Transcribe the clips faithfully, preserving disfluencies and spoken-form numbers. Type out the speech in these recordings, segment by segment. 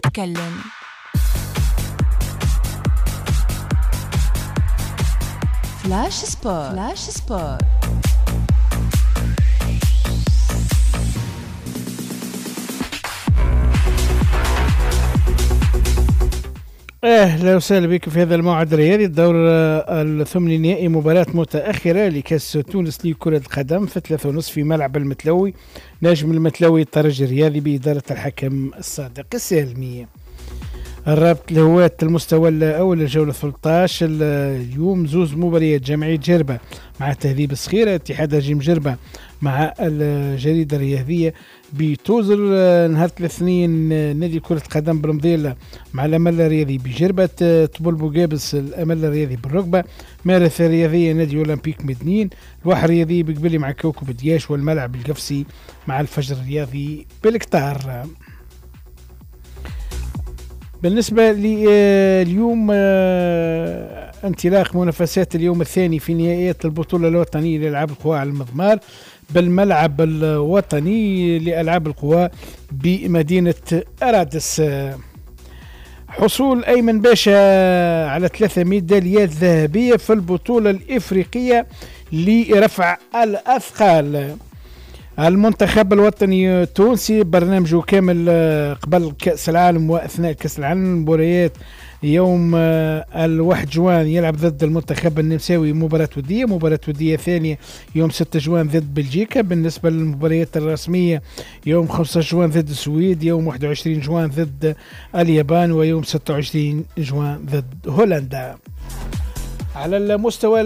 تتكلم. فلاش سبورت. فلاش سبورت. اهلا وسهلا بك في هذا الموعد الرياضي. الدور الثماني نهائي مباراة متأخرة لكأس تونس لكرة القدم في ثلاثة ونصف في ملعب المتلوي. نجم المتلوي الترجي الرياضي بإدارة الحكم الصادق السالمية. الرابط لهواة المستوى الأول الجولة ثلاثة عشر اليوم زوز مباريات: جمعية جربة مع تهذيب الصخيرة، اتحاد رجيم جربة مع الجريدة الرياضية بتوزر. نهار الاثنين نادي كرة قدم برمضيلة مع الأمل الرياضي بجربة. طبول بوقابس الأمل الرياضي بالركبة. مارث الرياضية نادي أولمبيك مدنين. الواحة الرياضية بقبلي مع كوكب دياش، والملعب القفصي مع الفجر الرياضي بالكتار. بالنسبة لليوم انطلاق منافسات اليوم الثاني في نهائيات البطولة الوطنية لألعاب القوى على المضمار بالملعب الوطني لألعاب القوى بمدينة أرادس. حصول أيمن باشا على ثلاثة ميداليات ذهبية في البطولة الإفريقية لرفع الأثقال. المنتخب الوطني التونسي برنامجه كامل قبل كأس العالم وأثناء كأس العالم. المباريات يوم الواحد جوان يلعب ضد المنتخب النمساوي مباراة ودية، مباراة ودية ثانية يوم ستة جوان ضد بلجيكا. بالنسبة للمباريات الرسمية يوم خمسة عشر جوان ضد السويد، يوم واحد وعشرين جوان ضد اليابان، ويوم ستة وعشرين جوان ضد هولندا. على المستوى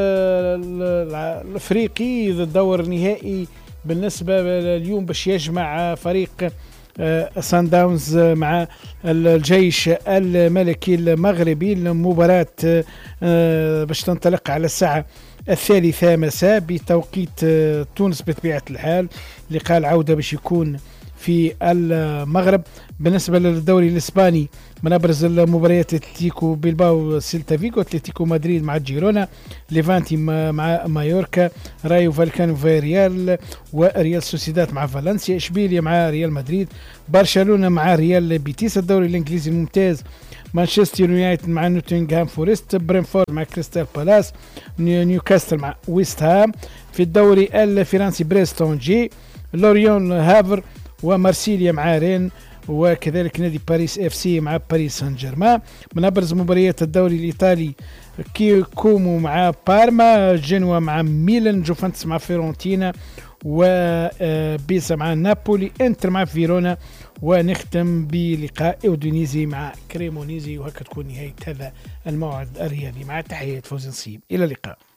الافريقي الدور النهائي بالنسبة اليوم باش يجمع فريق سان داونز مع الجيش الملكي المغربي. المباراة باش تنطلق على الساعة الثالثة مساء بتوقيت تونس بطبيعة الحال. لقاء العودة باش يكون في المغرب. بالنسبة للدوري الإسباني من أبرز المباريات اتلتيكو بيلباو سيلتا فيغو، اتلتيكو مدريد مع جيرونا، ليفانتي مع مايوركا، رايو فالكانو في ريال، وريال سوسيداد مع فالنسيا، إشبيليا مع ريال مدريد، برشلونة مع ريال بيتيس. الدوري الإنجليزي الممتاز مانشستر يونايتد مع نوتنغهام فورست، برينفورد مع كريستال بالاس، نيوكاسل مع ويست هام. في الدوري الفرنسي بريستون جي، لوريون هافر، ومارسيليا مع رين، وكذلك نادي باريس اف سي مع باريس سان جيرمان. من ابرز مباريات الدوري الايطالي كي كومو مع بارما، جنوا مع ميلان، جوفنتس مع فيرونتينا، وبيسا مع نابولي، انتر مع فيرونا. ونختم بلقاء اودونيزي مع كريمونيزي. وهكذا تكون نهاية هذا الموعد الرياضي. مع تحية فوزي نصيب، الى اللقاء.